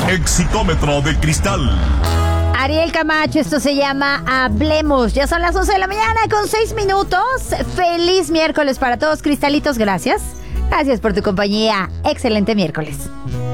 Exitómetro de cristal. Ariel Camacho, esto se llama Hablemos. Ya son las 11 de la mañana con 6 minutos. Feliz miércoles para todos, cristalitos. Gracias. Gracias por tu compañía. Excelente miércoles.